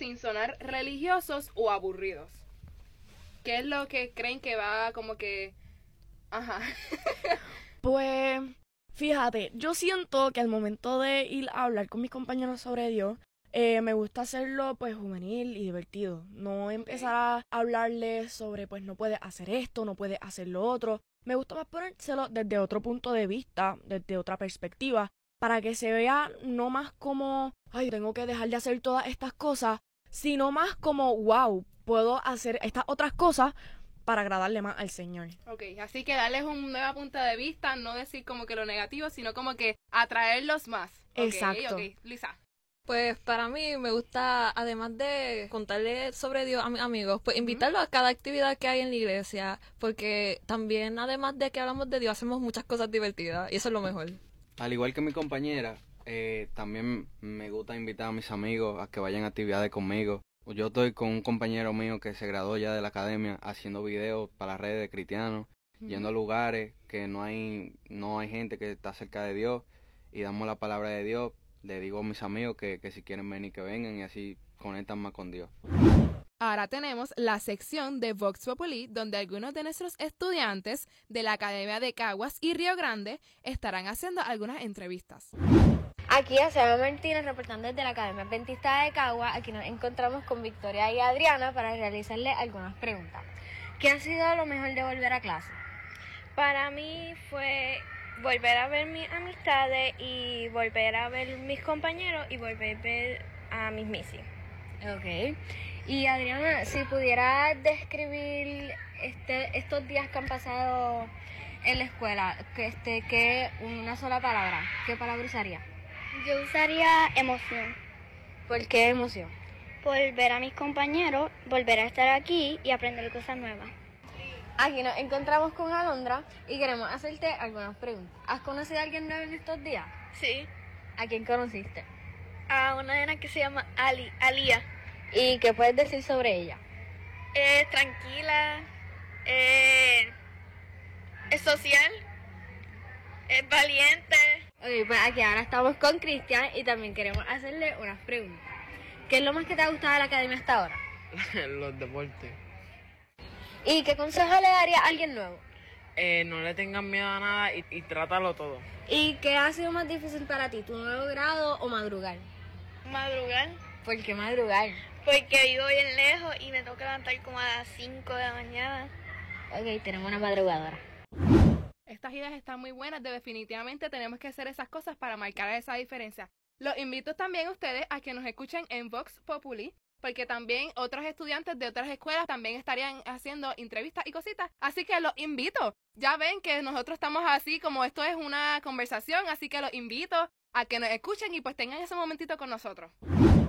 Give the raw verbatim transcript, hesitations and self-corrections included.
sin sonar religiosos o aburridos. ¿Qué es lo que creen que va como que... Ajá. Pues, fíjate, yo siento que al momento de ir a hablar con mis compañeros sobre Dios, eh, me gusta hacerlo pues juvenil y divertido. No empezar a hablarles sobre pues no puedes hacer esto, no puedes hacer lo otro. Me gusta más ponérselo desde otro punto de vista, desde otra perspectiva, para que se vea no más como, ay, tengo que dejar de hacer todas estas cosas, sino más como, wow, puedo hacer estas otras cosas para agradarle más al Señor. Ok, así que darles un nuevo punto de vista, no decir como que lo negativo, sino como que atraerlos más. Okay, exacto. Ok, Lisa. Pues para mí me gusta, además de contarle sobre Dios a mis amigos, pues invitarlos a cada actividad que hay en la iglesia, porque también además de que hablamos de Dios, hacemos muchas cosas divertidas y eso es lo mejor. Al igual que mi compañera, eh, también me gusta invitar a mis amigos a que vayan a actividades conmigo. Yo estoy con un compañero mío que se graduó ya de la academia haciendo videos para las redes de cristianos, uh-huh. yendo a lugares que no hay, no hay gente que está cerca de Dios y damos la palabra de Dios. Le digo a mis amigos que, que si quieren venir que vengan y así conectan más con Dios. Ahora tenemos la sección de Vox Populi, donde algunos de nuestros estudiantes de la Academia de Caguas y Río Grande estarán haciendo algunas entrevistas. Aquí a Seba Martínez, reportando desde la Academia Adventista de Caguas. Aquí nos encontramos con Victoria y Adriana para realizarle algunas preguntas. ¿Qué ha sido lo mejor de volver a clase? Para mí fue volver a ver mis amistades y volver a ver mis compañeros y volver a ver a mis misis. Ok. Y Adriana, si pudieras describir este, estos días que han pasado en la escuela, que este, que una sola palabra, ¿qué palabra usaría? Yo usaría emoción. ¿Por qué emoción? Por ver a mis compañeros, volver a estar aquí y aprender cosas nuevas. Aquí nos encontramos con Alondra y queremos hacerte algunas preguntas. ¿Has conocido a alguien nuevo en estos días? Sí. ¿A quién conociste? A una nena que se llama Ali, Alía. ¿Y qué puedes decir sobre ella? Es tranquila, eh, es social, es valiente. Ok, pues aquí ahora estamos con Cristian y también queremos hacerle unas preguntas. ¿Qué es lo más que te ha gustado de la academia hasta ahora? Los deportes. ¿Y qué consejo le daría a alguien nuevo? Eh, no le tengan miedo a nada y, y trátalo todo. ¿Y qué ha sido más difícil para ti, tu nuevo grado o madrugar? Madrugar. ¿Por qué madrugar? Porque vivo bien lejos y me toca levantar como a las cinco de la mañana. Ok, tenemos una madrugadora. Estas ideas están muy buenas, definitivamente tenemos que hacer esas cosas para marcar esa diferencia. Los invito también a ustedes a que nos escuchen en Vox Populi, porque también otros estudiantes de otras escuelas también estarían haciendo entrevistas y cositas, así que los invito. Ya ven que nosotros estamos así, como esto es una conversación, así que los invito a que nos escuchen y pues tengan ese momentito con nosotros.